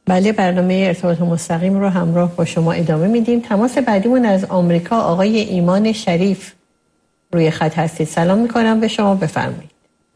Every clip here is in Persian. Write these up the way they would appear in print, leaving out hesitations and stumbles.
بله، برنامه ارتباط مستقیم رو همراه با شما ادامه میدیم. تماس بعدیمون از آمریکا، آقای ایمان شریف روی خط هستید. سلام میکنم به شما، بفرمایید.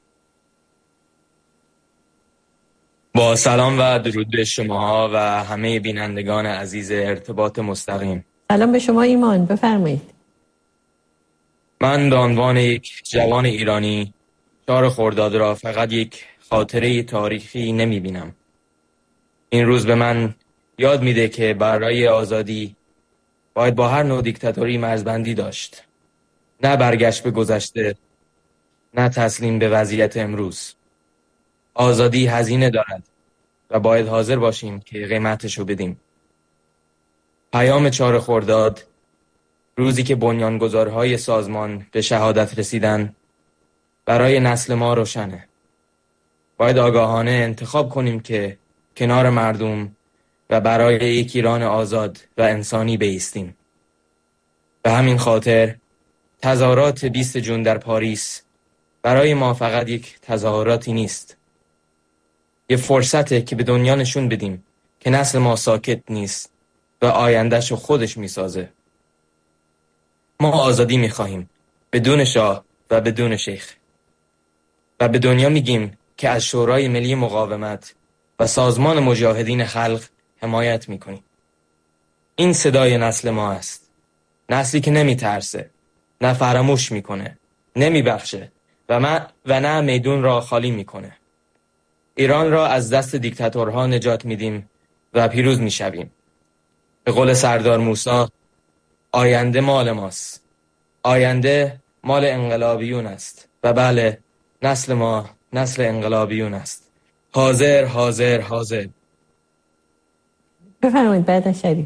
با سلام و درود به شما و همه بینندگان عزیز ارتباط مستقیم. سلام به شما ایمان، بفرمایید. من به عنوان یک جوان ایرانی 4 خرداد را فقط یک خاطره تاریخی نمی بینم. این روز به من یاد میده که برای آزادی باید با هر نوع دیکتاتوری مرزبندی داشت. نه برگشت به گذشته، نه تسلیم به وضعیت امروز. آزادی هزینه دارد و باید حاضر باشیم که قیمتشو بدیم. پیام 4 خرداد، روزی که بنیانگذارهای سازمان به شهادت رسیدن، برای نسل ما روشنه. باید آگاهانه انتخاب کنیم که کنار مردم و برای یک ایران آزاد و انسانی بایستیم. به همین خاطر تظاهرات 20 جون در پاریس برای ما فقط یک تظاهراتی نیست. یه فرصته که به دنیا نشون بدیم که نسل ما ساکت نیست و آیندهشو خودش میسازه. ما آزادی میخواهیم، بدون شاه و بدون شیخ. و به دنیا میگیم که از شورای ملی مقاومت و سازمان مجاهدین خلق حمایت میکنیم. این صدای نسل ما است. نسلی که نمیترسه، نه فراموش میکنه، نمیبخشه و نه میدون را خالی میکنه. ایران را از دست دیکتاتورها نجات میدیم و پیروز میشویم. به قول سردار موسی، آینده مال ماست. آینده مال انقلابیون است و بله، نسل ما نسل انقلابیون است. حاضر حاضر حاضر. بفرمایید بعد شریف.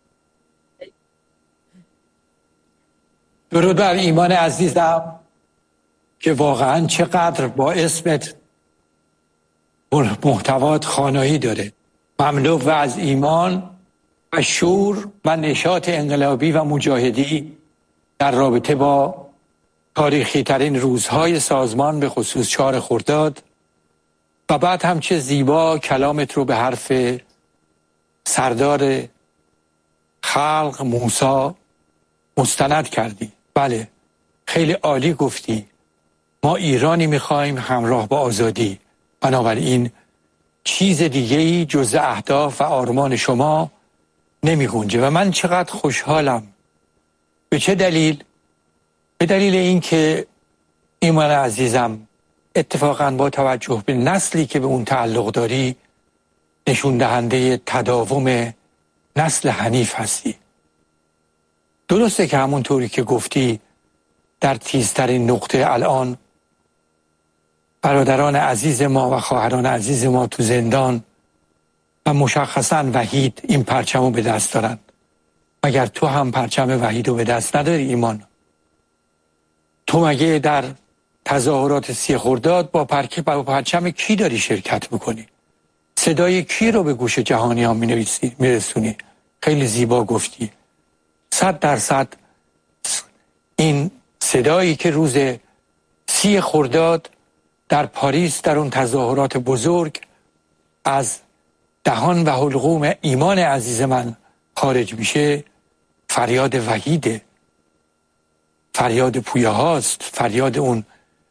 درود بر ایمان عزیزم که واقعا چقدر با اسمت محتوات خانایی داره. مملو و از ایمان و شور و نشاط انقلابی و مجاهدی در رابطه با تاریخی ترین روزهای سازمان، به خصوص 4 خرداد. و بعد هم چه زیبا کلامت رو به حرف سردار خلق موسی مستند کردی. بله، خیلی عالی گفتی. ما ایرانی میخوایم همراه با آزادی. بنابراین چیز دیگه‌ای جز اهداف و آرمان شما نمیگنجه و من چقدر خوشحالم. به چه دلیل؟ به دلیل اینکه ایمان عزیزم اتفاقا با توجه به نسلی که به اون تعلق داری نشون دهنده تداوم نسل حنیف هستی. درسته که همونطوری که گفتی در تیزترین نقطه الان برادران عزیز ما و خواهران عزیز ما تو زندان و مشخصا وحید این پرچمو به دست دارن. مگر تو هم پرچم وحیدو به دست نداری ایمان؟ تو مگه در تظاهرات 30 خرداد با پرچم کی داری شرکت میکنی؟ صدای کی رو به گوش جهانیان میرسونی؟ خیلی زیبا گفتی. 100% این صدایی که روز 30 خرداد در پاریس در اون تظاهرات بزرگ از دهان و حلقوم ایمان عزیز من خارج میشه، فریاد وحیده، فریاد پویه هاست، فریاد اون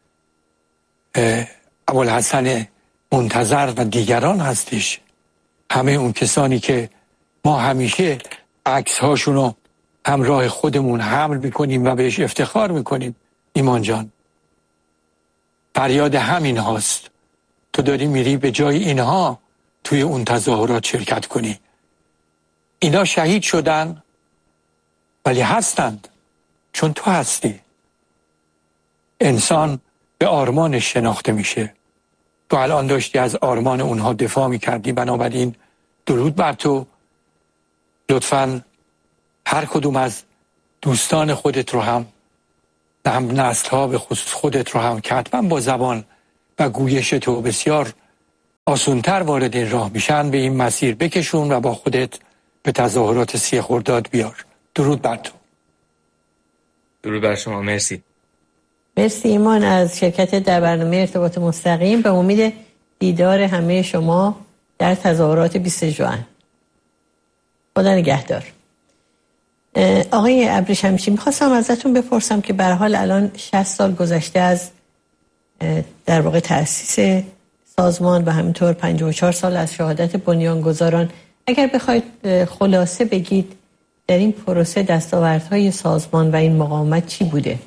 ابوالحسن منتظر و دیگران هستش. همه اون کسانی که ما همیشه عکس هاشونو همراه خودمون حمل میکنیم و بهش افتخار میکنیم. ایمان جان، فریاد همین هاست. تو داری میری به جای اینها توی اون تظاهرات شرکت کنی. اینا شهید شدن ولی هستند چون تو هستی. انسان به آرمانش شناخته میشه. تو الان داشتی از آرمان اونها دفاع میکردی. بنابراین درود بر تو. لطفاً هر کدوم از دوستان خودت رو هم نسل ها به خصوص خودت رو هم که حتما با زبان و گویش تو بسیار آسونتر وارد این راه میشن، به این مسیر بکشون و با خودت به تظاهرات 30 خرداد بیار. درود بر تو. درود بر شما. مرسی. مرسی ایمان از شرکت در برنامه ارتباط مستقیم. به امید دیدار همه شما در تظاهرات 20 ژوئن. خدا نگهدار. آقای ابریشمچی، میخواستم ازتون بپرسم که به هر حال الان 60 سال گذشته از در واقع تأسیس سازمان و همینطور 54 سال از شهادت بنیانگذاران، اگر بخواید خلاصه بگید در این پروسه دستاوردهای سازمان و این مقاومت چی بوده؟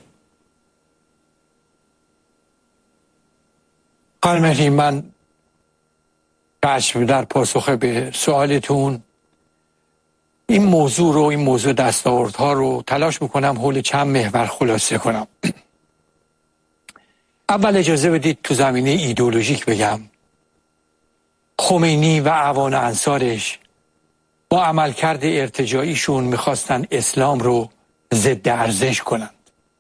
خانم مهری، من در پاسخ به سوالتون این موضوع دستاوردها رو تلاش میکنم حول چند محور خلاصه کنم. اول اجازه بدید تو زمینه ایدئولوژیک بگم خمینی و اعوان انصارش با عملکرد ارتجاعیشون میخواستن اسلام رو ضد ارزش کنند.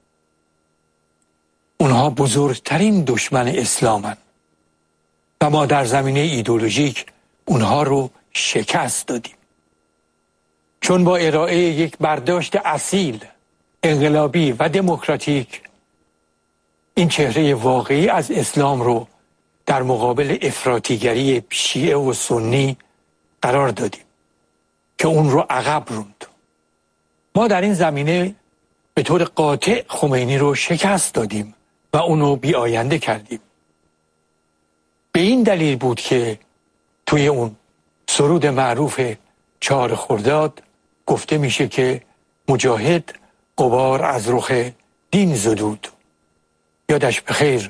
اونها بزرگترین دشمن اسلامن و ما در زمینه ایدئولوژیک اونها رو شکست دادیم، چون با ارائه یک برداشت اصیل، انقلابی و دموکراتیک این چهره واقعی از اسلام رو در مقابل افراطیگری شیعه و سنی قرار دادیم که اون رو عقب روند. ما در این زمینه به طور قاطع خمینی رو شکست دادیم و اونو بی آینده کردیم. به این دلیل بود که توی اون سرود معروف 4 خرداد گفته میشه که مجاهد غبار از رخ دین زدود. یادش بخیر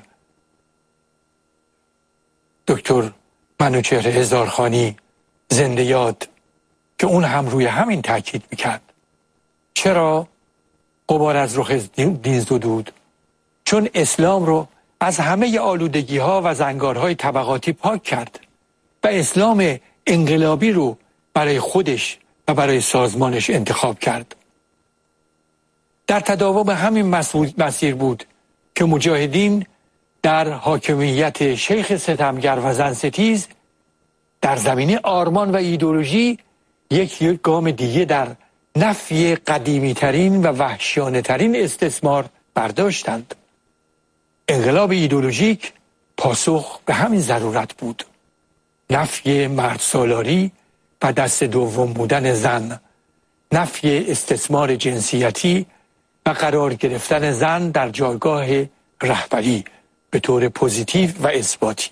دکتر منوچهر هزارخانی زنده یاد که اون هم روی همین تاکید میکرد. چرا غبار از رخ دین زدود؟ چون اسلام رو از همه آلودگی ها و زنگارهای طبقاتی پاک کرد و اسلام انقلابی رو برای خودش و برای سازمانش انتخاب کرد. در تداوم همین مسیر بود که مجاهدین در حاکمیت شیخ ستمگر و زن ستیز در زمینه آرمان و ایدئولوژی یک گام دیگه در نفی قدیمی ترین و وحشیانه ترین استثمار برداشتند. انقلاب ایدئولوژیک پاسخ به همین ضرورت بود. نفی مردسالاری و دست دوم بودن زن، نفی استثمار جنسیتی و قرار گرفتن زن در جایگاه رهبری به طور پوزیتیو و اثباتی.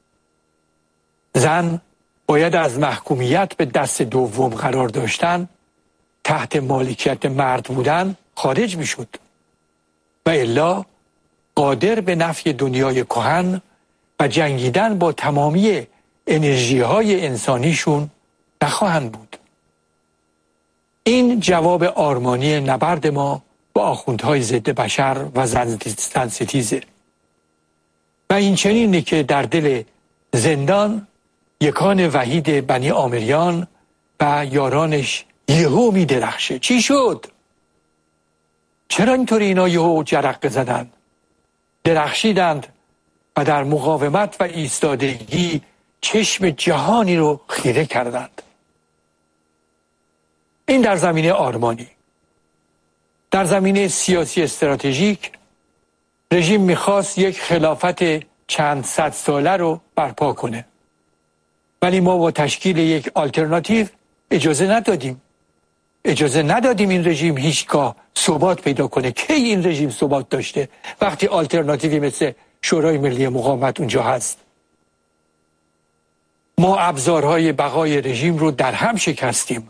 زن باید از محکومیت به دست دوم قرار داشتن، تحت مالکیت مرد بودن خارج می شد و الا قادر به نفی دنیای کهن و جنگیدن با تمامی انرژی های انسانیشون نخواهند بود. این جواب آرمانی نبرد ما با آخوندهای ضد بشر و زن ستیزه و این چنینه که در دل زندان یکان وحید بنی آمریان و یارانش یهو می درخشه. چی شد؟ چرا اینطوری اینا یهو جرقه زدن؟ درخشیدند و در مقاومت و ایستادگی چشم جهانی رو خیره کردند. این در زمینه آرمانی. در زمینه سیاسی استراتژیک رژیم میخواست یک خلافت چند صد ساله رو برپا کنه، ولی ما با تشکیل یک آلترناتیو اجازه ندادیم این رژیم هیچگاه ثبات پیدا کنه. کی این رژیم ثبات داشته وقتی آلترناتیوی مثل شورای ملی مقاومت اونجا هست؟ ما ابزارهای بقای رژیم رو در هم شکستیم.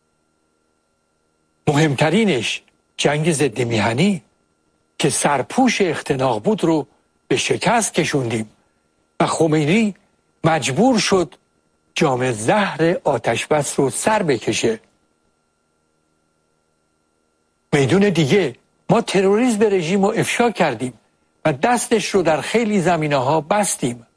مهمترینش جنگ ضد میهنی که سرپوش اختناق بود رو به شکست کشوندیم و خمینی مجبور شد جام زهر آتشبس رو سر بکشه. میدون دیگه ما تروریسم رژیم رو افشا کردیم و دستش رو در خیلی زمینه‌ها بستیم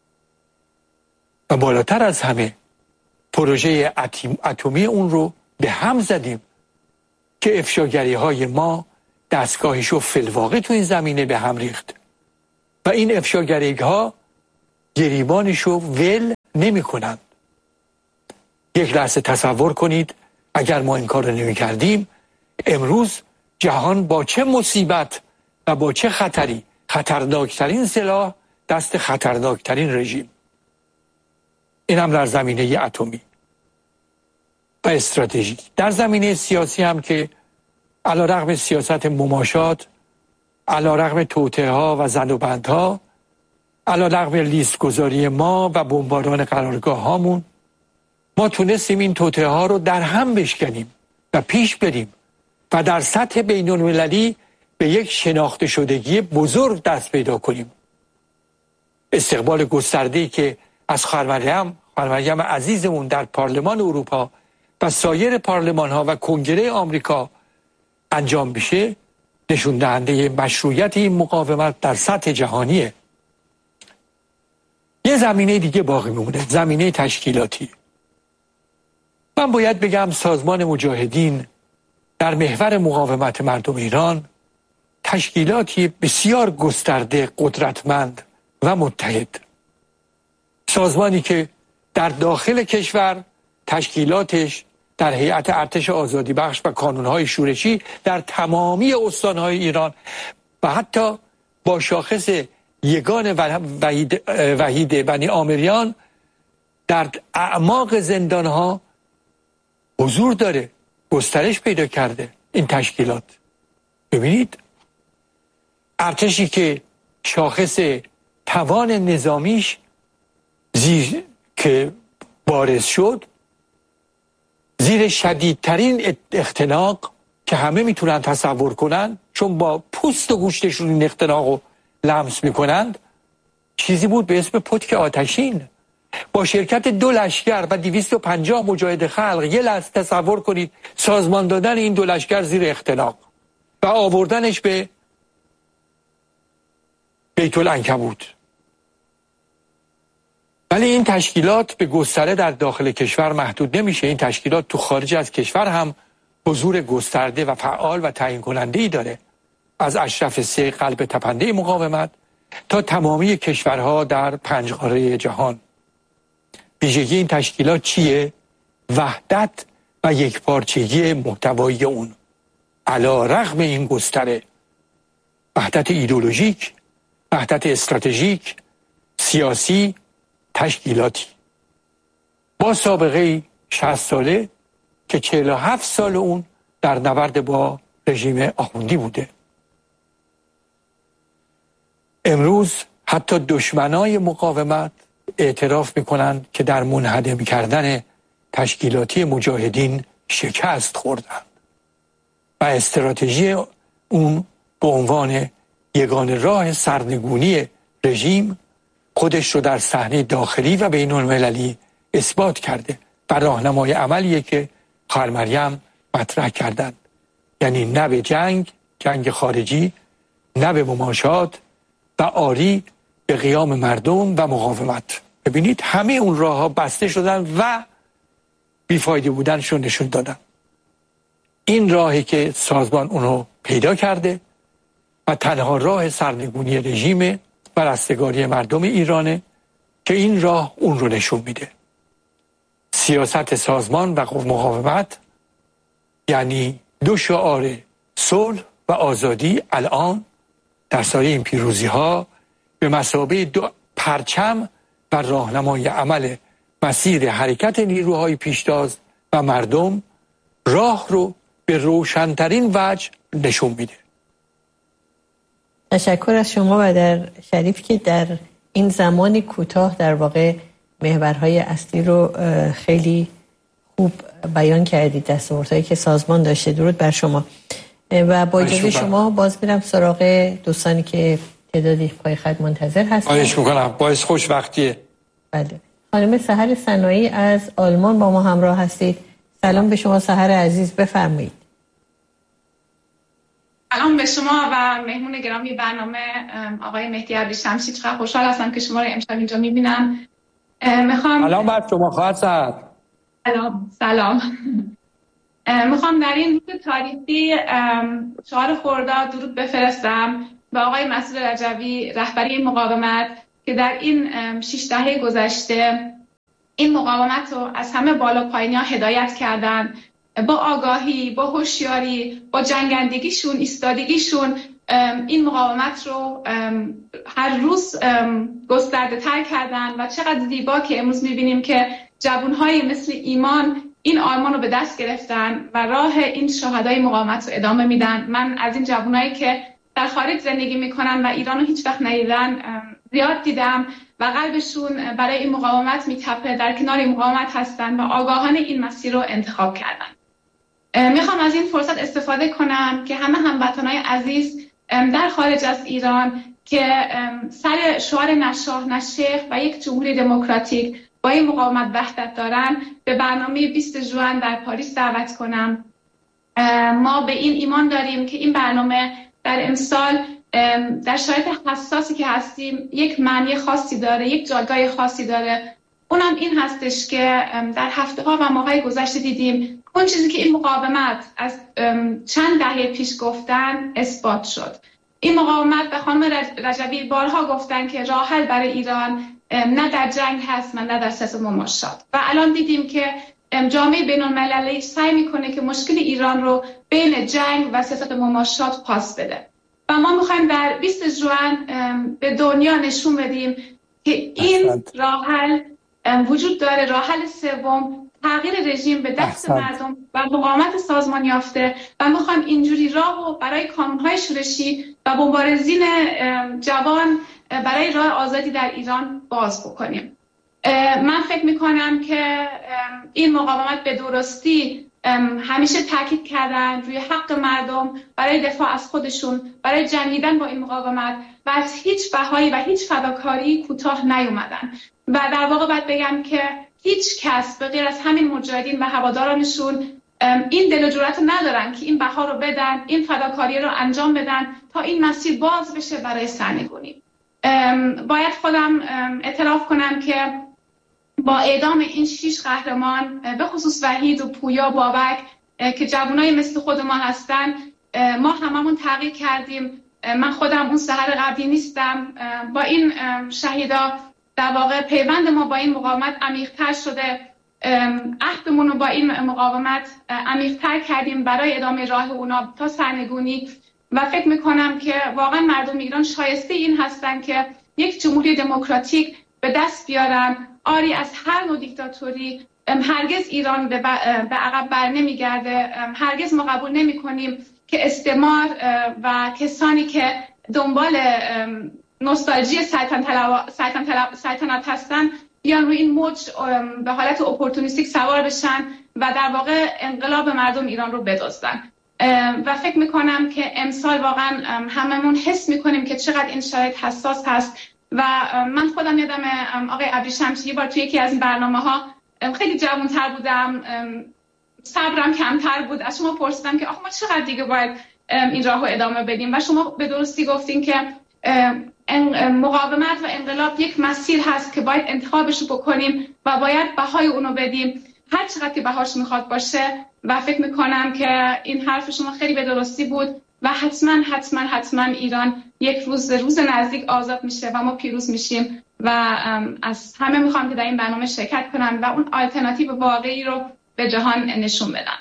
و بالاتر از همه پروژه اتمی اون رو به هم زدیم که افشاگری های ما دستگاهشو فی‌الواقع تو این زمینه به هم ریخت و این افشاگری ها گریبانشو ول نمی کنند. یک لحظه تصور کنید اگر ما این کار رو نمی کردیم، امروز جهان با چه مصیبت و با چه خطری، خطرناکترین سلاح دست خطرناکترین رژیم. این هم در زمینه اتمی و استراتژیک. در زمینه سیاسی هم که علیرغم سیاست مماشات، علیرغم توطئه‌ها و زنوبندها، علیرغم لیست گذاری ما و بمباران قرارگاه هامون، ما تونستیم این توطئه‌ها رو در هم بشکنیم و پیش بریم و در سطح بین‌المللی به یک شناخته شدگی بزرگ دست پیدا کنیم. استقبال گسترده‌ای که از خانم عزیزمون در پارلمان اروپا و سایر پارلمان‌ها و کنگره آمریکا انجام بشه نشون دهنده مشروعیت این مقاومت در سطح جهانیه. یه زمینه دیگه باقی میمونه، زمینه تشکیلاتی. من باید بگم سازمان مجاهدین در محور مقاومت مردم ایران تشکیلاتی بسیار گسترده، قدرتمند و متحد. سازمانی که در داخل کشور تشکیلاتش در هیئت ارتش آزادی بخش و کانونهای شورشی در تمامی استانهای ایران و حتی با شاخص یگان وحید بنی عامریان در اعماق زندانها حضور داره، گسترش پیدا کرده این تشکیلات. ببینید ارتشی که شاخص توان نظامیش زیر که بارز شد، زیر شدیدترین اختناق که همه میتونن تصور کنن، چون با پوست و گوشتشون این اختناق رو لمس میکنند، چیزی بود به اسم پتک آتشین با شرکت 2 لشکر و 250 مجاهد خلق. یه لحظه تصور کنید سازمان دادن این 2 لشکر زیر اختناق و آوردنش به بیت العنکبوت. ولی این تشکیلات به گستره در داخل کشور محدود نمیشه. این تشکیلات تو خارج از کشور هم حضور گسترده و فعال و تعیین کننده‌ای داره، از اشرف 3 قلب تپنده مقاومت تا تمامی کشورها در 5 قاره جهان. ویژگی این تشکیلات چیه؟ وحدت و یکپارچگی محتوایی اون. علی رغم این گستره، وحدت ایدئولوژیک، وحدت استراتژیک، سیاسی، تشکیلاتی، با سابقه 60 ساله که 47 سال اون در نبرد با رژیم آخوندی بوده. امروز حتی دشمنای مقاومت اعتراف میکنند که در منهدم کردن تشکیلاتی مجاهدین شکست خوردند و استراتژی اون به عنوان یگانه راه سرنگونی رژیم خودش رو در صحنه داخلی و بین المللی اثبات کرده و راهنمای عملیه که خواهر مریم مطرح کردند. یعنی نه به جنگ خارجی، نه به مماشات و آری به قیام مردم و مقاومت. ببینید همه اون راه ها بسته شدن و بیفایده بودنشون نشون دادن. این راهی که سازمان اونو پیدا کرده و تنها راه سرنگونی رژیم و رستگاری مردم ایرانه که این راه اون رو نشون میده. سیاست سازمان و مقاومت یعنی 2 شعار صلح و آزادی الان در سایه این پیروزی ها به مثابه 2 پرچم و راهنمای عمل مسیر حرکت نیروهای پیشتاز و مردم راه رو به روشنترین وجه نشون میده. تشکر از شما و در شریف که در این زمان کوتاه در واقع محورهای اصلی رو خیلی خوب بیان کردید، دستاوردهایی که سازمان داشته. درود بر شما. و با اجازه شما باز میرم سراغ دوستانی که تعدادی پای خط منتظر هستن. خواهش میکنم، باعث خوشبختیه. بله. خانم سحر صناعی از آلمان با ما همراه هستید. سلام به شما سحر عزیز، بفرمایید. سلام به شما و مهمون گرامی برنامه آقای مهدی ابریشمسی. چقدر خوشحال هستم که شما رو امشب اینجا میبینم. سلام بر شما خواهر سحر. سلام. میخوام در این روز تاریخی 4 خرداد درود بفرستم به آقای مسعود رجوی رهبری مقاومت که در این 6 دهه گذشته این مقاومت رو از همه بالا پایین‌ها هدایت کردن، با آگاهی، با هوشیاری، با جنگندگیشون، ایستادگیشون این مقاومت رو هر روز گسترده تر کردن و چقدر زیبا که امروز میبینیم که جوانهایی مثل ایمان این آرمان رو به دست گرفتن و راه این شهدای مقاومت رو ادامه میدن. من از این جوانهایی که در خارج زندگی میکنن و ایران رو هیچ وقت ندیدن زیاد دیدم و قلبشون برای این مقاومت میتپه، در کنار این مقاومت هستن و آگاهانه این مسیر رو انتخاب کردن. میخوام از این فرصت استفاده کنم که همه هموطنای عزیز در خارج از ایران که سر شعار نه شاه نه شیخ و یک جمهوری دموکراتیک با این مقاومت وحدت دارن به برنامه 20 ژوئن در پاریس دعوت کنم. ما به این ایمان داریم که این برنامه در امسال در شرایط حساسی که هستیم یک معنی خاصی داره، یک جایگاه خاصی داره. اونم این هستش که در هفته‌ها و ماه‌های گذشته دیدیم اون چیزی که این مقاومت از چند دهه پیش گفتن اثبات شد. این مقاومت به خانم رجوی بارها گفتن که راه حل برای ایران نه در جنگ هست و نه در سیاست مماشات و الان دیدیم که جامعه بین‌المللی سعی میکنه که مشکل ایران رو بین جنگ و سیاست مماشات پاس بده و ما میخوایم در 20 ژوئن به دنیا نشون بدیم که این راه حل وجود داره. راه حل سوم تغییر رژیم به دست مردم و مقاومت سازمان یافته و میخوایم اینجوری راهو برای کانون‌های شورشی و مبارزین جوان برای راه آزادی در ایران باز بکنیم. من فکر میکنم که این مقاومت به درستی همیشه تاکید کردن روی حق مردم برای دفاع از خودشون، برای جنگیدن با این مقاومت و از هیچ بهایی و هیچ فداکاری کوتاه نیومدن و در واقع باید بگم که هیچ کس به غیر از همین مجاهدین و هوادارانشون این دل و جرأت ندارن که این بها رو بدن، این فداکاری رو انجام بدن تا این مسیر باز بشه برای سرنگونی. باید خودم اعتراف کنم که با اعدام این 6 قهرمان به خصوص وحید و پویا بابک که جوانای مثل خود ما هستن ما هممون تغییر کردیم. من خودم اون سحر قبلی نیستم. با این شهیدا در واقع پیوند ما با این مقاومت عمیق‌تر شده، عهدمون رو با این مقاومت عمیق‌تر کردیم برای ادامه راه اونا تا سرنگونی و فکر میکنم که واقعا مردم ایران شایسته این هستن که یک جمهوری دموکراتیک به دست بیارن آری از هر نوع دیکتاتوری. هرگز ایران به عقب بر نمیگرده. هرگز ما قبول نمی کنیم که استعمار و کسانی که دنبال نوستالژی سلطنت هستن بیان روی این موج به حالت اپورتونیستیک سوار بشن و در واقع انقلاب مردم ایران رو بدزدن. و فکر میکنم که امسال واقعا هممون حس میکنیم که چقدر این شرایط حساس هست و من خودم یادم آقای ابریشمسی یه بار توی یکی از این برنامه‌ها خیلی جوان‌تر بودم، صبرم کمتر بود، از شما پرسیدم که آخه ما چقدر دیگه باید این راهو ادامه بدیم و شما به درستی گفتین که مقاومت و انقلاب یک مسیر هست که باید انتخابش رو بکنیم و باید بهای اونو بدیم هر چقدر که بهاش میخواد باشه و فکر میکنم که این حرف شما خیلی به درستی بود و حتما ایران یک روز نزدیک آزاد میشه و ما پیروز میشیم و از همه میخوام که در این برنامه شرکت کنن و اون آلترناتیو واقعی رو به جهان نشون بدن.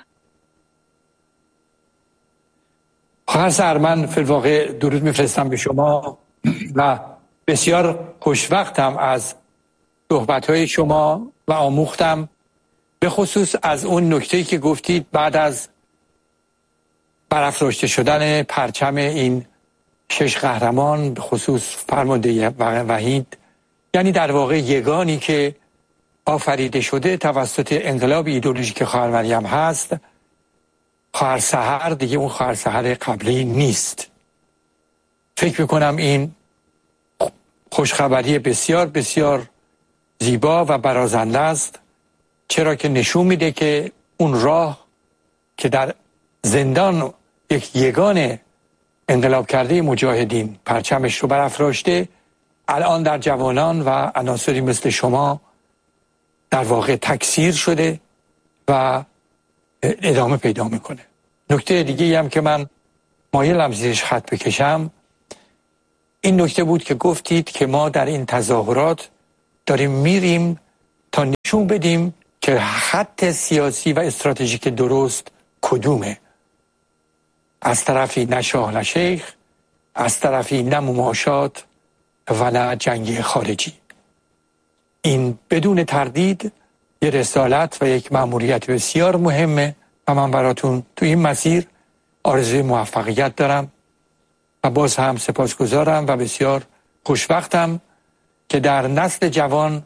خواهر سحر، من فی الواقع درود میفرستم به شما و بسیار خوشوقتم از صحبت‌های شما و آموختم به خصوص از اون نکته‌ای که گفتید بعد از برافراشته شدن پرچم این 6 قهرمان به خصوص فرمانده وحید، یعنی در واقع یگانی که آفریده شده توسط انقلاب ایدئولوژیک خواهر مریم هست، خواهر سحر دیگه اون خواهر سحر قبلی نیست. فکر میکنم این خوشخبری بسیار بسیار زیبا و برازنده است، چرا که نشون میده که اون راه که در زندان یک یگان انقلاب کرده مجاهدین پرچمش رو برافراشته، الان در جوانان و عناصری مثل شما در واقع تکثیر شده و ادامه پیدا میکنه. نکته دیگه هم که من مایلم زیرش خط بکشم این نکته بود که گفتید که ما در این تظاهرات داریم میریم تا نشون بدیم که خط سیاسی و استراتژیک درست کدومه. از طرفی نه شاه نه شیخ، از طرفی نه مماشات و نه جنگ خارجی. این بدون تردید یه رسالت و یک مأموریت بسیار مهمه و من براتون تو این مسیر آرزوی موفقیت دارم و باز هم سپاسگزارم و بسیار خوشبختم که در نسل جوان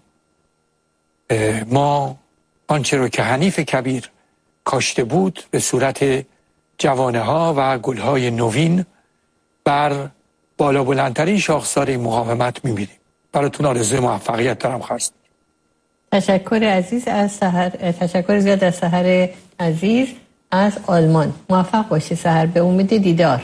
ما آنچه رو که حنیف کبیر کاشته بود به صورت جوانه ها و گل های نوین بر بالا بلندترین شاخسار مقاومت می‌بینیم. براتون آرزوی موفقیت دارم. خواست تشکر عزیز از سحر، تشکر زیاد از سحر عزیز از آلمان. موفق باشی سحر، به امید دیدار.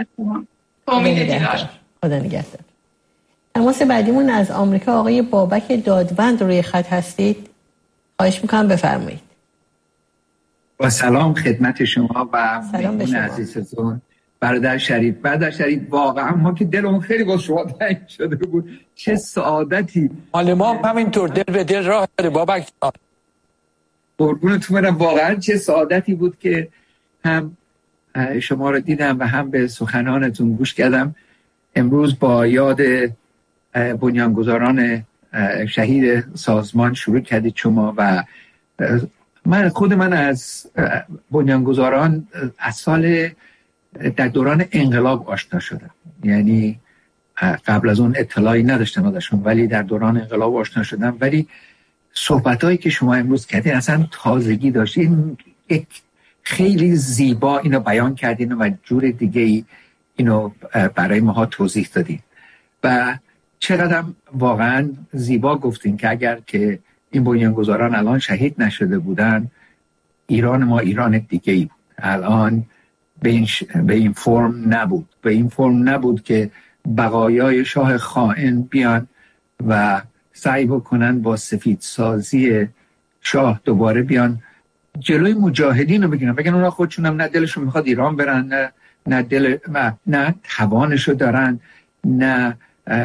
خدا نگهدار. تماس بعدیمون از آمریکا آقای بابک دادوند روی خط هستید. خواهش میکنم بفرمایید. با سلام خدمت شما و مهمون عزیزتون برادر شریف. برادر شریف واقعا ما که دلمون خیلی با شما تنگ شده بود. چه سعادتی. حال ما همینطور دل به دل راه داره بابک. قربونتون برم، واقعا چه سعادتی بود که هم شما رو دیدم و هم به سخنانتون گوش کردم. امروز با یاد بنیانگذاران شهید سازمان شروع کردید شما و من از بنیانگذاران از سال در دوران انقلاب آشنا شدم. یعنی قبل از اون اطلاعی نداشتم ازشون، ولی در دوران انقلاب آشنا شدم. ولی صحبتایی که شما امروز کردین اصلا تازگی داشتین، خیلی زیبا اینو بیان کردین و جور دیگه اینو برای ماها توضیح دادین و چقدر واقعا زیبا گفتین که اگر که این بنیانگذاران الان شهید نشده بودن، ایران ما ایران دیگه ای بود. الان به این فرم نبود، به این فرم نبود که بقایای شاه خائن بیان و سعی بکنن با سفیدسازی شاه دوباره بیان جلوی مجاهدین رو بگیرن، بگن اونا خودشون هم نه دلشون میخواد ایران برن، نه توانشو دارن، نه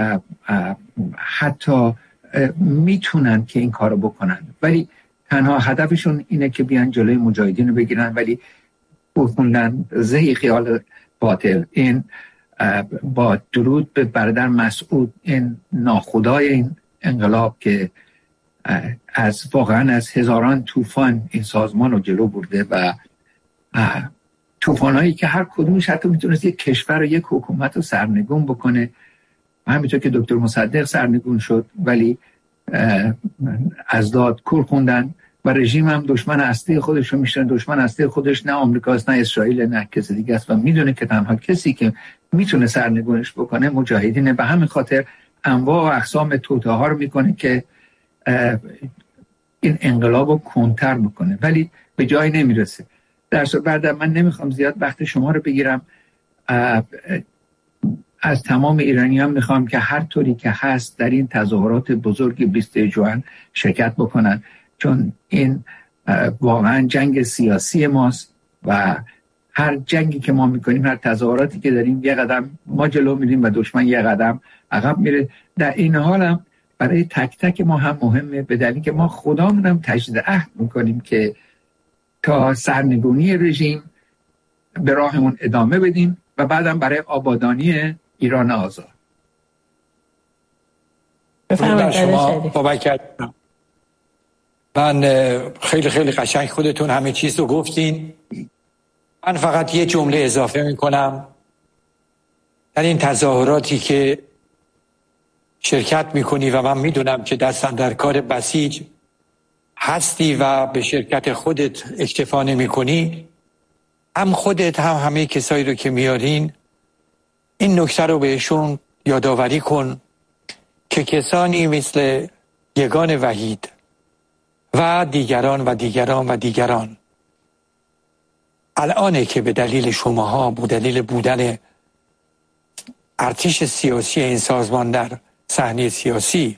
حتی میتونن که این کارو بکنن، ولی تنها هدفشون اینه که بیان جلوی مجاهدین رو بگیرن. ولی خوندن زهی خیال باطل. این با درود به برادر مسعود، این ناخدای این انقلاب که واقعا از هزاران طوفان این سازمان رو جلو برده و طوفانایی که هر کدومش حتی میتونست یک کشور و یک حکومت رو سرنگون بکنه. همینطور که دکتر مصدق سرنگون شد ولی از داد کور خوندن و رژیم هم دشمن اصلی خودش رو میشن. دشمن اصلی خودش نه آمریکاست، نه اسرائیل، نه کسی دیگه است و میدونه که تنها کسی که میتونه سرنگونش بکنه مجاهدینه. به همین خاطر انواع و اقسام توطئه ها رو میکنه که این انقلاب رو کنتر بکنه، ولی به جایی نمیرسه. در صورت بعد من نمیخوام زیاد وقت شما رو بگیرم. از تمام ایرانیان میخوام که هر طوری که هست در این تظاهرات بزرگ 20 ژوئن شرکت بکنن، چون این واقعا جنگ سیاسی ماست و هر جنگی که ما میکنیم، هر تظاهراتی که داریم، یه قدم ما جلو میریم و دشمن یه قدم عقب میره. در این حال هم برای تک تک ما هم مهمه، به دلیل که ما خودمونم تجدید عهد میکنیم که تا سرنگونی رژیم به راهمون ادامه بدیم و بعدم برای آبادانی ایران آزاد. بفرمایید شما بابک. من خیلی خیلی قشنگ خودتون همه چیز رو گفتین. من فقط یه جمله اضافه میکنم. در این تظاهراتی که شرکت میکنی و من میدونم که دستن در کار بسیج هستی و به شرکت خودت اکتفا نمیکنی، هم خودت هم همه کسایی رو که میارین این نکته رو بهشون یادآوری کن که کسانی مثل یگان وحید و دیگران و دیگران و دیگران الانه که به دلیل شماها، به دلیل بودن ارتش سیاسی این سازمان در صحنه سیاسی،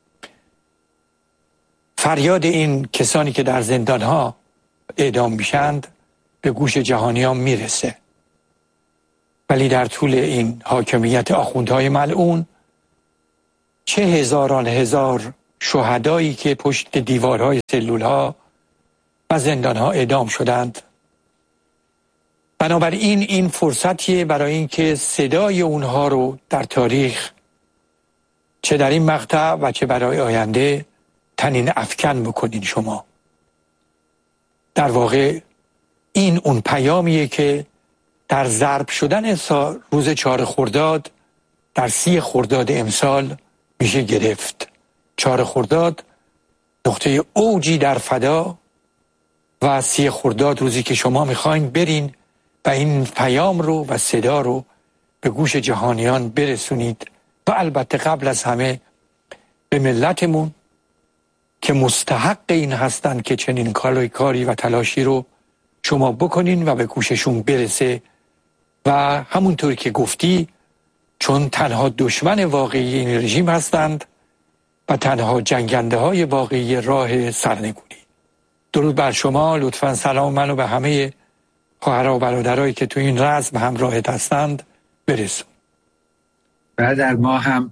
فریاد این کسانی که در زندانها اعدام میشند به گوش جهانیان میرسه. ولی در طول این حاکمیت آخوندهای ملعون چه هزاران هزار شهدایی که پشت دیوارهای سلولها و زندانها اعدام شدند بنابراین این فرصتیه برای اینکه صدای اونها رو در تاریخ چه در این مقطع و چه برای آینده تنین افکن بکنین. شما در واقع این اون پیامیه که در ضرب شدن روز 4 خرداد در 30 خرداد امسال میشه گرفت. 4 خرداد نقطه اوجی در فدا و 30 خرداد روزی که شما میخواین برین و این پیام رو و صدا رو به گوش جهانیان برسونید و البته قبل از همه به ملتمون که مستحق این هستن که چنین کاری و تلاشی رو شما بکنین و به گوششون برسه. و همونطور که گفتی چون تنها دشمن واقعی این رژیم هستند و تنها جنگنده های واقعی راه سرنگونی. درود بر شما. لطفاً سلام منو به همه خواهرها و برادرایی که تو این رزم همراهت هستند برسون. برادر ما هم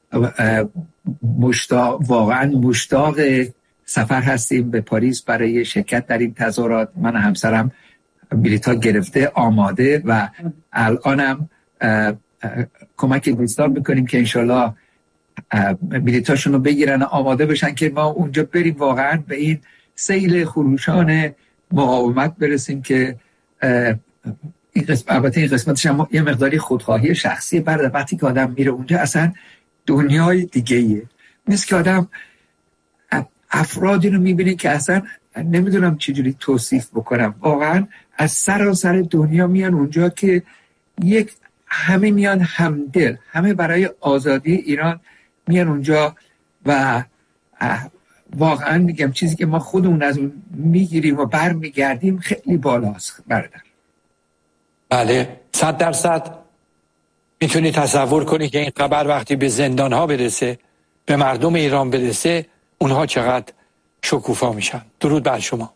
واقعا مشتاق سفر هستیم به پاریس برای شرکت در این تظاهرات. من و همسرم بلیط‌ها گرفته آماده و الانم کمک دوستان میکنیم که انشالله بلیطاشون رو بگیرن و آماده بشن که ما اونجا بریم واقعا به این سیل خروشان مقاومت برسیم که البته این قسمتش هم یه مقداری خودخواهی شخصی. بعد وقتی که آدم میره اونجا اصلا دنیای دیگه‌ایه. مثل که آدم افرادی رو میبینه که اصلا نمیدونم چجوری توصیف بکنم، واقعا از سراسر دنیا میان اونجا که همه میان همدل، همه برای آزادی ایران میان اونجا و واقعا میگم چیزی که ما خودمون از اون میگیریم و برمیگردیم خیلی بالاست برادر. بله 100% میتونی تصور کنی که این خبر وقتی به زندان ها برسه، به مردم ایران برسه، اونها چقدر شکوفا میشن. درود بر شما.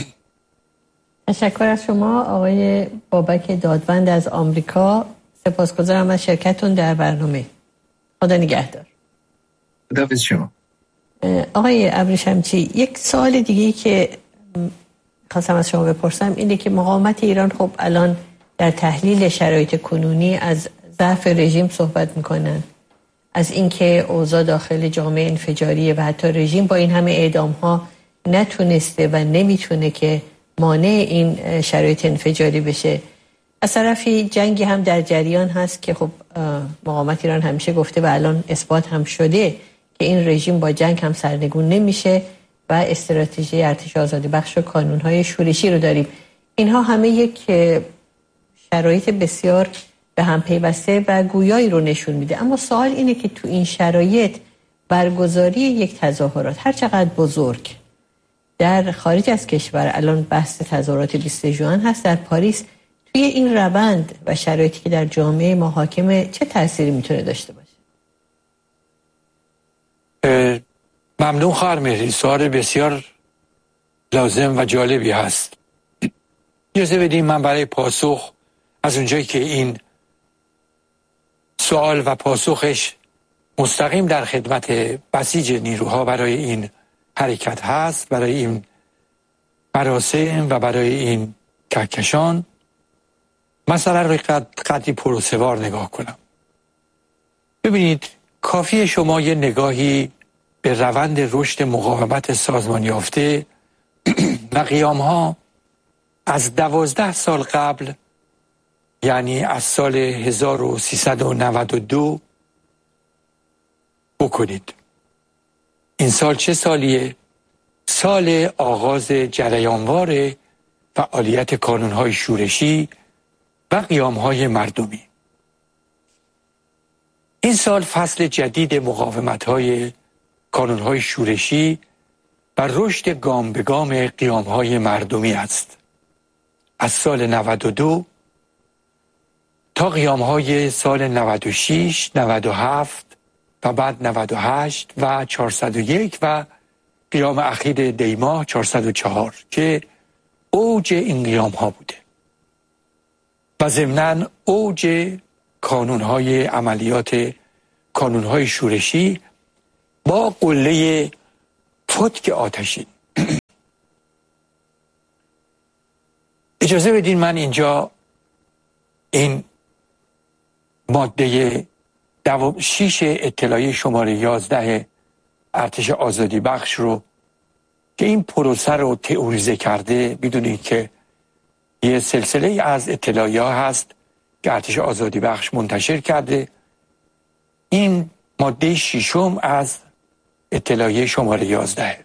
تشکر از شما آقای بابک دادوند از آمریکا. سپاسگزارم از شرکتتون در برنامه. خدا نگهدار. خداحافظ شما. آقای ابریشمچی، یک سوال دیگه‌ای که خواستم از شما بپرسم اینه که مقاومت ایران خب الان در تحلیل شرایط کنونی از ضعف رژیم صحبت میکنن، از اینکه اوضاع داخل جامعه انفجاریه و حتی رژیم با این همه اعدام‌ها نتونسته و نمیتونه که مانع این شرایط انفجاری بشه. از طرفی جنگی هم در جریان هست که خب مقاومت ایران همیشه گفته و الان اثبات هم شده که این رژیم با جنگ هم سرنگون نمیشه و استراتژی ارتش آزادی بخش و کانونهای شورشی رو داریم. اینها همه یک شرایط بسیار به هم پیوسته و گویایی رو نشون میده. اما سوال اینه که تو این شرایط برگزاری یک تظاهرات هر چقدر بزرگ در خارج از کشور، الان بحث تظاهرات 20 ژوئن هست در پاریس، توی این روند و شرایطی که در جامعه ما حاکمه چه تأثیری میتونه داشته باشه؟ ممنون خواهر مهری. سوال بسیار لازم و جالبی هست. اجازه بدیم من برای پاسخ از اونجایی که این سوال و پاسخش مستقیم در خدمت بسیج نیروها برای این حرکت هست، برای این مراسم و برای این کهکشان، مثلا روی قدری پروسوار نگاه کنم. ببینید کافیه شما یه نگاهی به روند رشد مقاومت سازمان یافته و قیام‌ها از 12 سال قبل، یعنی از سال 1392 بکنید. این سال چه سالیه؟ سال آغاز جریانوار فعالیت کانونهای شورشی و قیامهای مردمی. این سال فصل جدید مقاومت‌های کانونهای شورشی و رشد گام به گام قیامهای مردمی است. از سال 92 تا قیامهای سال 96، 97 و بعد 98 و 401 و قیام اخیر دیماه 404 که اوج این قیامها بوده و ضمناً اوج کانونهای عملیات کانونهای شورشی با قله فتک آتشین. اجازه بدین من اینجا این ماده 6 اطلاعیه شماره 11 ارتش آزادی بخش رو که این پروسه رو تئوریزه کرده، بدونید که یه سلسله از اطلاعیه ها هست که ارتش آزادی بخش منتشر کرده. این ماده 6 از اطلاعیه شماره 11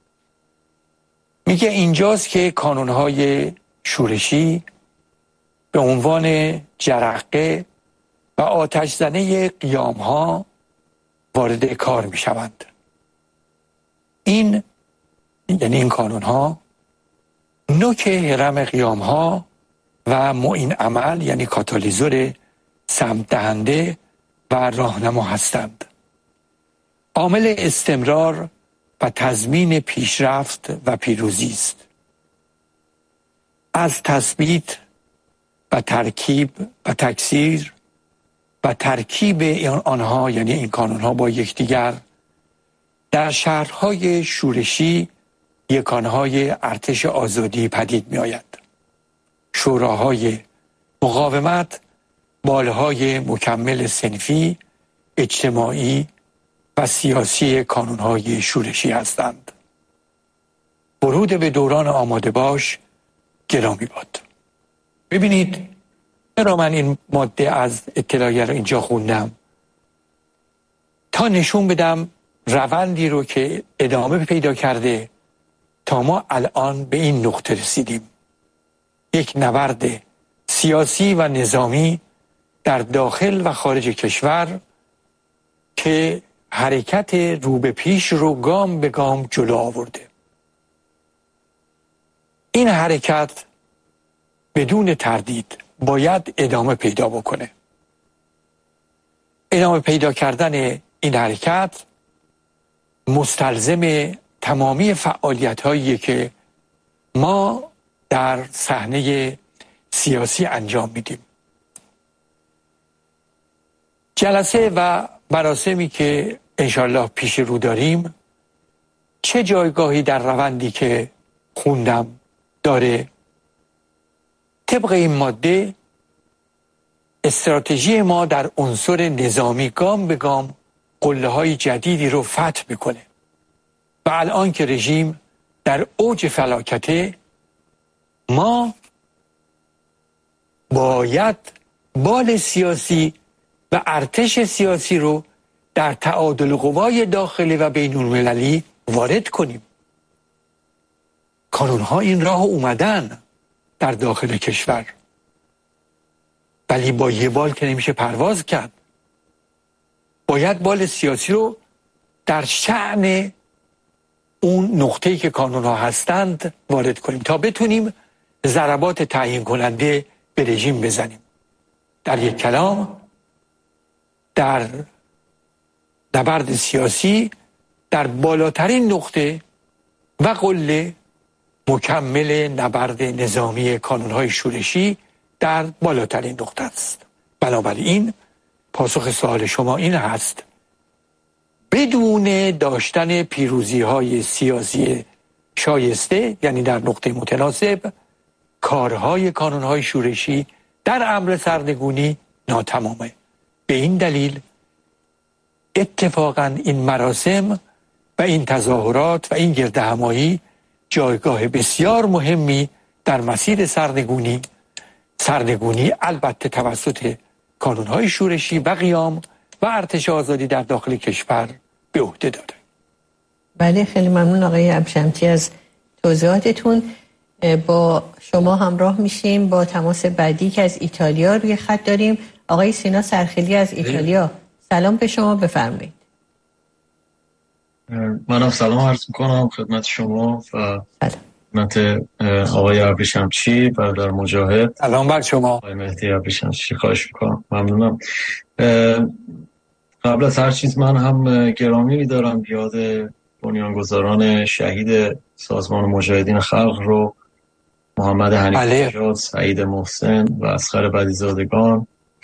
میگه اینجاست که کانونهای شورشی به عنوان جرقه و آتش زنه قیام ها وارد کار می شوند. این یعنی این کانون ها نوک هرم قیام ها و معین عمل یعنی کاتالیزور سمت دهنده و راهنما هستند. عامل استمرار و تضمین پیشرفت و پیروزی است. از تثبیت و ترکیب و تکثیر و ترکیب آنها یعنی این کانونها با یکدیگر در شهرهای شورشی یکانهای ارتش آزادی پدید می آید. شوراهای مقاومت بالهای مکمل صنفی، اجتماعی و سیاسی کانونهای شورشی هستند. ورود به دوران آماده باش گرامی باد. ببینید چرا من این ماده از اطلاعیه رو اینجا خوندم؟ تا نشون بدم روندی رو که ادامه پیدا کرده تا ما الان به این نقطه رسیدیم. یک نبرد سیاسی و نظامی در داخل و خارج کشور که حرکت رو به پیش رو گام به گام جلو آورده. این حرکت بدون تردید باید ادامه پیدا بکنه. ادامه پیدا کردن این حرکت مستلزم تمامی فعالیت هایی که ما در صحنه سیاسی انجام میدیم. جلسه و مراسمی که انشالله پیش رو داریم چه جایگاهی در روندی که خوندم داره؟ طبق این ماده استراتژی ما در عنصر نظامی گام به گام قله‌های جدیدی رو فتح میکنه و الان که رژیم در اوج فلاکته، ما باید بال سیاسی و ارتش سیاسی رو در تعادل قوای داخلی و بین المللی وارد کنیم. کانونها این راه اومدن در داخل کشور، ولی با یه بال که نمیشه پرواز کرد. باید بال سیاسی رو در شأن اون نقطه‌ای که کانونها هستند وارد کنیم تا بتونیم ضربات تعیین کننده به رژیم بزنیم. در یک کلام، در نبرد سیاسی در بالاترین نقطه و قله مکمل نبرد نظامی کانونهای شورشی در بالاترین نقطه است. بنابراین پاسخ سوال شما این هست: بدون داشتن پیروزی‌های سیاسی شایسته، یعنی در نقطه متناسب، کارهای کانونهای شورشی در امر سرنگونی ناتمامه. به این دلیل اتفاقاً این مراسم و این تظاهرات و این گردهمایی جایگاه بسیار مهمی در مسیر سرنگونی البته توسط کانونهای شورشی و قیام و ارتش آزادی در داخل کشور به عهده داره. بله، خیلی ممنون آقای ابریشمچی از توضیحاتتون. با شما همراه میشیم با تماس بعدی که از ایتالیا روی خط داریم. آقای سینا سرخیلی از ایتالیا، سلام به شما، بفرمایید. منم سلام عرض میکنم خدمت شما و خدمت آقای ابریشمچی برادر مجاهد. سلام بر شما آقای مهدی ابریشمچی، خواهش میکنم، ممنونم. قبل از هر چیز من هم گرامی می‌دارم یاد بنیانگذاران شهید سازمان مجاهدین خلق رو، محمد حنیف نژاد، سعید محسن و اصغر بدیزادگان.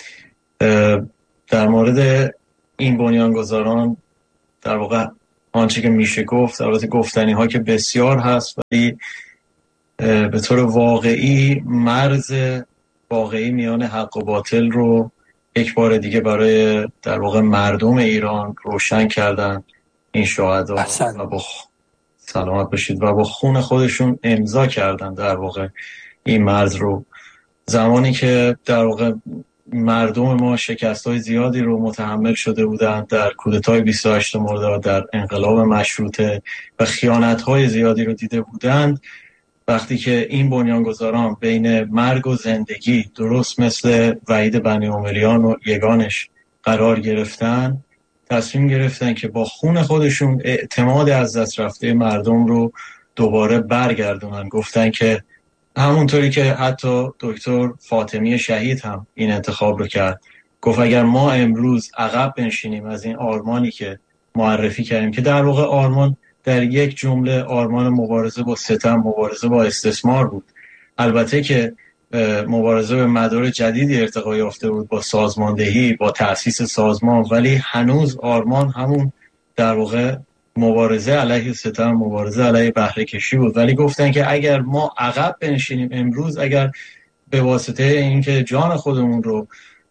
در مورد این بنیانگذاران در واقع آنچه که میشه گفت، البته گفتنی ها که بسیار هست، ولی به طور واقعی مرز واقعی میان حق و باطل رو یک بار دیگه برای در واقع مردم ایران روشن کردن این شهدا و با سلامت باشید و با خون خودشون امضا کردن در واقع این مرز رو. زمانی که در واقع مردم ما شکست‌های زیادی رو متحمل شده بودند در کودتای 28 مرداد، در انقلاب مشروطه و خیانت‌های زیادی رو دیده بودند، وقتی که این بنیانگذاران بین مرگ و زندگی درست مثل وحید بنی عمریان و یگانش قرار گرفتن، تصمیم گرفتن که با خون خودشون اعتماد از دست رفته مردم رو دوباره برگردونن. گفتن که همونطوری که حتی دکتر فاطمی شهید هم این انتخاب رو کرد، گفت اگر ما امروز عقب بنشینیم از این آرمانی که معرفی کردیم، که در واقع آرمان در یک جمله آرمان مبارزه با ستم، مبارزه با استثمار بود. البته که مبارزه به مدار جدیدی ارتقا یافته بود با سازماندهی، با تأسیس سازمان، ولی هنوز آرمان همون در واقع مبارزه علیه ستم، مبارزه علیه بهره کشی بود. ولی گفتن که اگر ما عقب بنشینیم امروز، اگر به واسطه اینکه جان خودمون رو،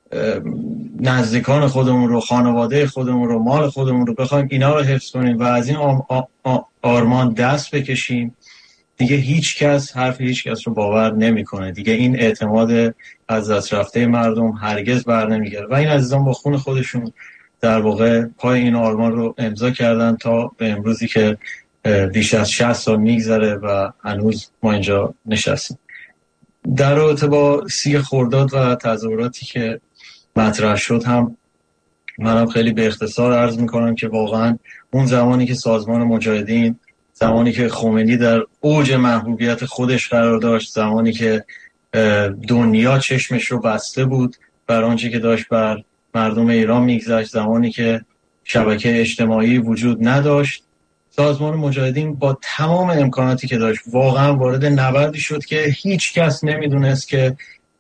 نزدیکان خودمون رو، خانواده خودمون رو، مال خودمون رو بخوایم اینا رو حفظ کنیم و از این آرمان دست بکشیم، دیگه هیچ کس حرف هیچ کس رو باور نمیکنه. دیگه این اعتماد از دست رفته مردم هرگز بر نمیگرده و این عزیزان با خون خودشون در واقع پای این آرمان رو امضا کردن تا به امروزی که بیش از 60 سال میگذره و هنوز ما اینجا نشستیم. در رابطه با 30 خرداد و تظاهراتی که مطرح شد هم منم خیلی به اختصار عرض میکنم که واقعا اون زمانی که سازمان مجاهدین، زمانی که خمینی در اوج محبوبیت خودش قرار داشت، زمانی که دنیا چشمش رو بسته بود بر آنچه که داشت بر مردم ایران میگذشت، زمانی که شبکه اجتماعی وجود نداشت، سازمان مجاهدین با تمام امکاناتی که داشت واقعا وارد نبردی شد که هیچ کس نمیدونست که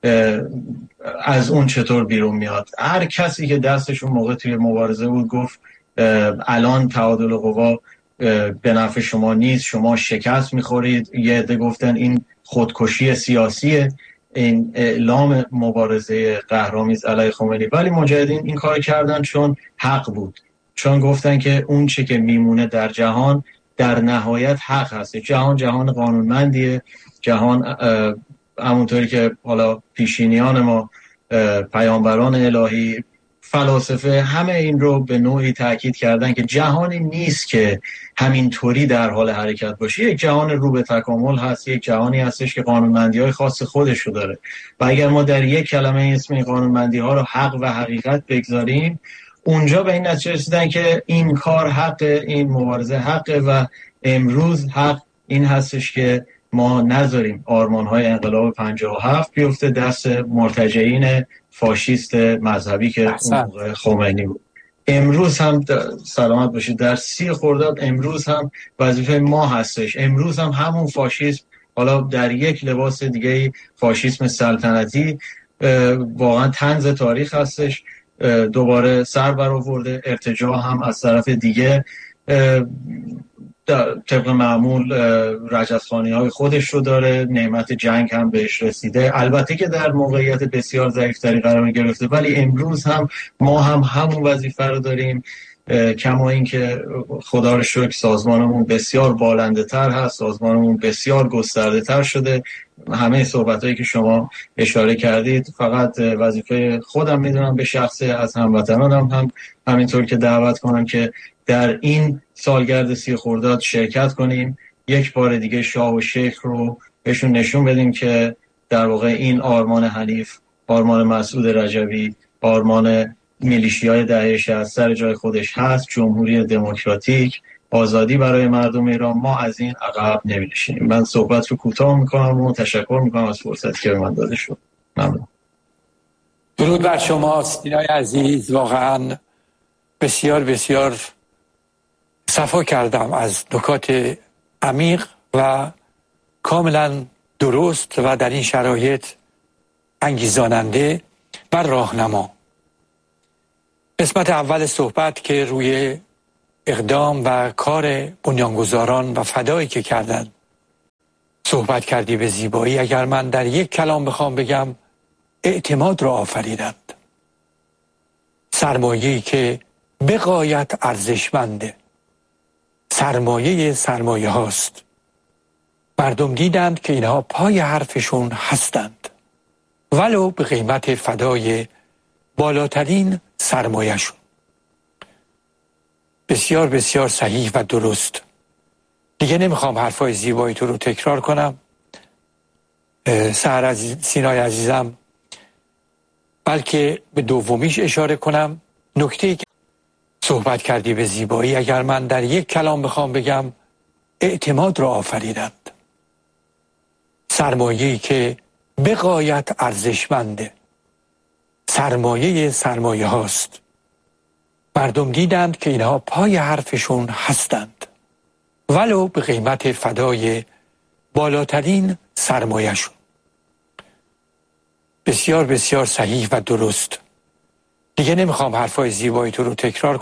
از اون چطور بیرون میاد. هر کسی که دستشون موقع توی مبارزه بود گفت الان تعادل قوا به نفع شما نیست، شما شکست میخورید. یه عده گفتن این خودکشی سیاسیه، این اعلام مبارزه قهرآمیز علیه خمینی. ولی مجاهدین این کار کردن چون حق بود، چون گفتن که اون چه که میمونه در جهان در نهایت حق هست. جهان قانونمندیه، جهان همونطوری که حالا پیشینیان ما، پیامبران الهی، فلاسفه، همه این رو به نوعی تاکید کردن که جهانی نیست که همینطوری در حال حرکت باشه. یک جهان رو به تکامل هست، یک جهانی هستش که قانونمندی‌های خاص خودش رو داره و اگر ما در یک کلمه اسم این قانونمندی‌ها رو حق و حقیقت بگذاریم، اونجا به این نتیجه رسیدن که این کار حق، این مبارزه حق و امروز حق این هستش که ما نذاریم آرمان‌های انقلاب 57 بیفته دست مرتجعین فاشیست مذهبی که اون موقع خمینی بود. امروز هم سلامت باشید، در 30 خرداد امروز هم وظیفه ما هستش. امروز هم همون فاشیسم، حالا در یک لباس دیگه، فاشیسم سلطنتی، واقعا طنز تاریخ هستش، دوباره سر برآورده. ارتجاع هم از طرف دیگه طبق معمول رجزخوانی‌های خودش رو داره، نعمت جنگ هم بهش رسیده، البته که در موقعیت بسیار ضعیف‌تری قرار گرفته، ولی امروز هم ما هم همون وظیفه رو داریم. کما این که خدا رو شکر سازمانمون بسیار بالنده تر هست، سازمانمون بسیار گسترده تر شده. همه صحبتایی که شما اشاره کردید فقط وظیفه خودم میدونم به شخصه، از هموطنانم هم همینطور که دعوت کنم که در این سالگرد 30 خرداد شرکت کنیم، یک بار دیگه شاه و شیخ رو بهشون نشون بدیم که در واقع این آرمان حنیف، آرمان مسعود رجوی، آرمان میلیشیای دهه 60 سر جای خودش هست، جمهوری دموکراتیک، آزادی برای مردم ایران. ما از این عقب نمی‌نشینیم. من صحبت رو کوتاه میکنم و تشکر میکنم از فرصتی که به من داده شد. ممنون. درود بر شما سینای عزیز، واقعا بسیار بسیار صفا کردم از نکات عمیق و کاملا درست و در این شرایط انگیزاننده و راهنما. قسمت اول صحبت که روی اقدام و کار بنیانگذاران و فدایی که کردن صحبت کردی به زیبایی. اگر من در یک کلام بخوام بگم، اعتماد را آفریدند. سرمایه‌ای که به غایت ارزشمنده. سرمایه هاست. مردم دیدند که اینها پای حرفشون هستند، ولو به قیمت فدای بالاترین سرمایه‌شون. بسیار بسیار صحیح و درست. دیگه نمیخوام حرفای زیبایی تو رو تکرار کنم سحر سینای عزیزم، بلکه به دومیش اشاره کنم. نکته‌ای که صحبت کردی به زیبایی، اگر من در یک کلام بخوام بگم، اعتماد را آفریدند. سرمایه‌ای که به غایت ارزشمنده. سرمایه هاست. مردم دیدند که اینها پای حرفشون هستند، ولو به قیمت فدای بالاترین سرمایه‌شون. بسیار بسیار صحیح و درست. دیگه نمیخوام حرفای زیبایی تو رو تکرار کنم.